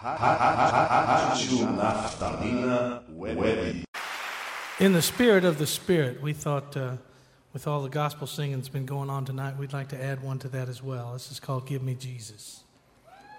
Rádio Naftalina Web. In the spirit of the Spirit, we thought with all the gospel singing that's been going on tonight, we'd like to add one to that as well. This is called Give Me Jesus.